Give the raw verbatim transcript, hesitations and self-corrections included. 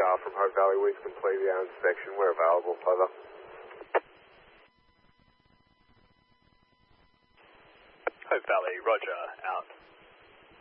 uh, from Hope Valley. We've completed our inspection. We're available, over. Hope Valley, roger, out.